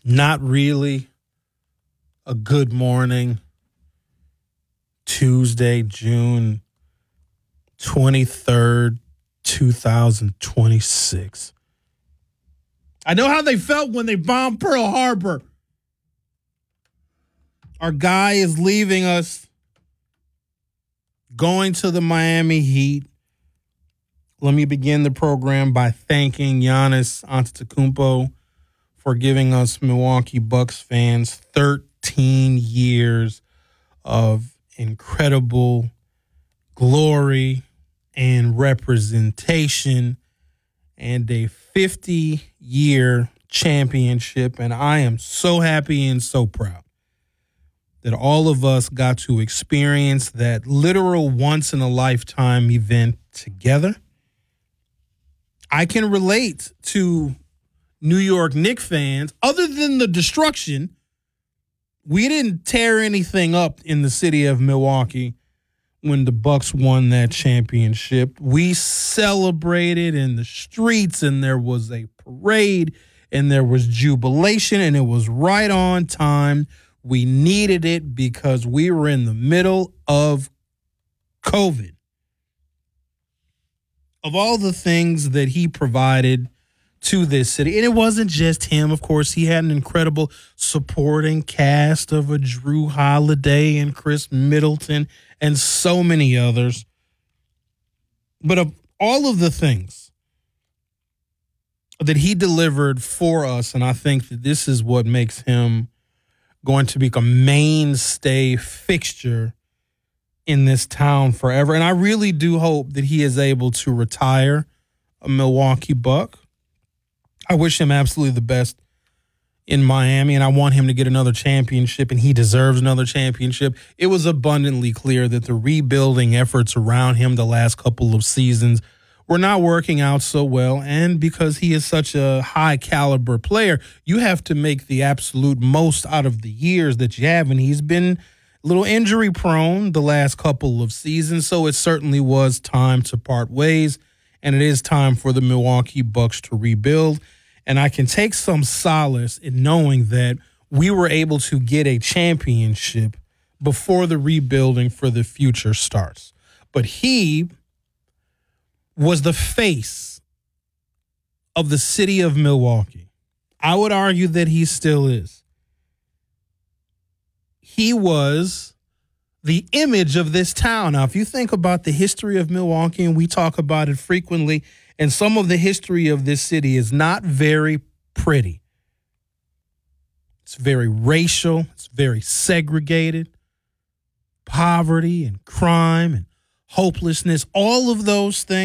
Not really a good morning. Tuesday, June 23rd, 2026. I know how they felt when they bombed Pearl Harbor. Our guy is leaving us, going to the Miami Heat. Let me begin the program by thanking Giannis Antetokounmpo for giving us Milwaukee Bucks fans 13 years of incredible glory and representation and a 50-year championship. And I am so happy and so proud that all of us got to experience that literal once-in-a-lifetime event together. I can relate to New York Knicks fans. Other than the destruction, we didn't tear anything up in the city of Milwaukee when the Bucks won that championship. We celebrated in the streets, and there was a parade, and there was jubilation, and it was right on time. We needed it because we were in the middle of COVID. Of all the things that he provided to this city, and it wasn't just him, of course, he had an incredible supporting cast of a Drew Holiday and Chris Middleton and so many others. But of all of the things that he delivered for us, and I think that this is what makes him going to be a mainstay fixture in this town forever. And I really do hope that he is able to retire a Milwaukee Buck. I wish him absolutely the best in Miami, and I want him to get another championship, and he deserves another championship. It was abundantly clear that the rebuilding efforts around him the last couple of seasons were not working out so well, and because he is such a high-caliber player, you have to make the absolute most out of the years that you have, and he's been a little injury-prone the last couple of seasons, so it certainly was time to part ways, and it is time for the Milwaukee Bucks to rebuild. And I can take some solace in knowing that we were able to get a championship before the rebuilding for the future starts. But he was the face of the city of Milwaukee. I would argue that he still is. He was the image of this town. Now, if you think about the history of Milwaukee, and we talk about it frequently, and some of the history of this city is not very pretty. It's very racial. It's very segregated. Poverty and crime and hopelessness, all of those things.